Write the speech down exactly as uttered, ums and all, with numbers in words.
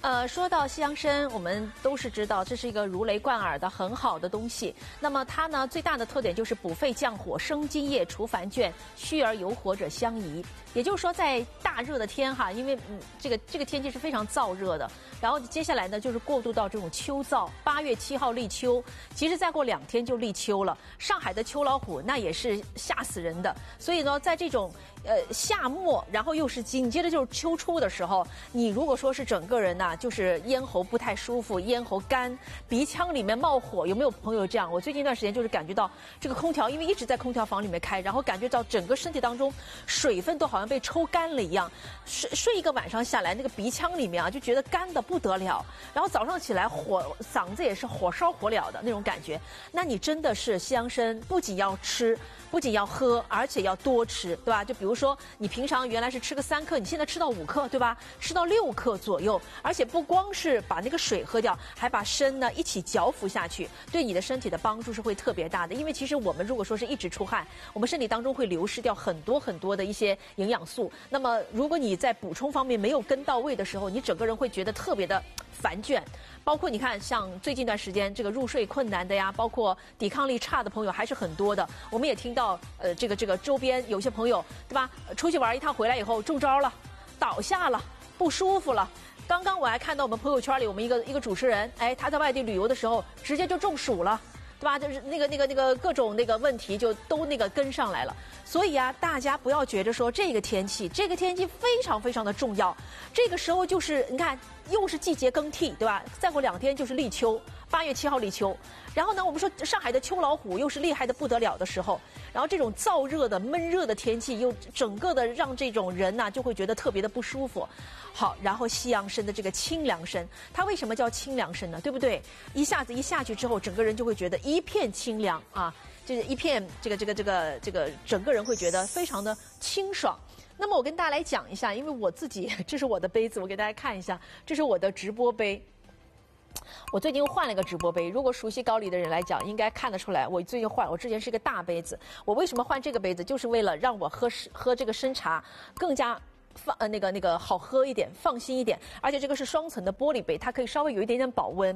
呃，说到西洋参，我们都是知道这是一个如雷贯耳的很好的东西。那么它呢，最大的特点就是补肺降火、生津液、除烦倦、虚而有火者相宜。也就是说，在大热的天哈，因为嗯这个这个天气是非常燥热的，然后接下来呢就是过渡到这种秋燥。八月七号立秋，其实再过两天就立秋了。上海的秋老虎那也是吓死人的，所以呢，在这种呃夏末，然后又是紧接着就是秋初的时候，你如果说是整个人呐、啊，就是咽喉不太舒服，咽喉干，鼻腔里面冒火，有没有朋友这样？我最近一段时间就是感觉到这个空调，因为一直在空调房里面开，然后感觉到整个身体当中水分都好像被抽干了一样，睡睡一个晚上下来，那个鼻腔里面啊就觉得干的不得了，然后早上起来火嗓子也是火烧火燎的那种感觉。那你真的是西洋参，不仅要吃，不仅要喝，而且要多吃，对吧？就比如说你平常原来是吃个三克，你现在吃到五克，对吧？吃到六克左右，而且不光是把那个水喝掉，还把参呢一起嚼服下去，对你的身体的帮助是会特别大的。因为其实我们如果说是一直出汗，我们身体当中会流失掉很多很多的一些营养素。那么如果你在补充方面没有跟到位的时候，你整个人会觉得特别的烦倦。包括你看，像最近一段时间这个入睡困难的呀，包括抵抗力差的朋友还是很多的。我们也听到，呃，这个这个周边有些朋友，对吧？出去玩一趟回来以后中招了，倒下了，不舒服了。刚刚我还看到我们朋友圈里，我们一个一个主持人，哎，他在外地旅游的时候，直接就中暑了。对吧？就是那个、那个、那个各种那个问题就都那个跟上来了。所以啊，大家不要觉得说这个天气，这个天气非常非常的重要。这个时候就是你看，又是季节更替，对吧？再过两天就是立秋，八月七号立秋。然后呢，我们说上海的秋老虎又是厉害的不得了的时候，然后这种燥热的闷热的天气又整个的让这种人呐、啊、就会觉得特别的不舒服。好，然后西洋参的这个清凉参，它为什么叫清凉参呢？对不对？一下子一下去之后，整个人就会觉得一片清凉啊，就是一片这个这个这个这个，整个人会觉得非常的清爽。那么我跟大家来讲一下，因为我自己这是我的杯子，我给大家看一下，这是我的直播杯。我最近又换了一个直播杯，如果熟悉高丽的人来讲，应该看得出来，我最近换，我之前是一个大杯子，我为什么换这个杯子，就是为了让我喝喝这个参茶更加放呃那个那个好喝一点，放心一点，而且这个是双层的玻璃杯，它可以稍微有一点点保温。